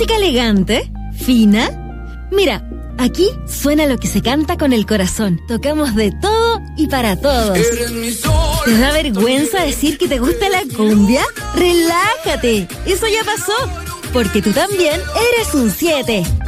música elegante, fina. Mira, aquí suena lo que se canta con el corazón. Tocamos de todo y para todos. ¿Te da vergüenza decir que te gusta la cumbia? ¡Relájate! Eso ya pasó, porque tú también eres un 7.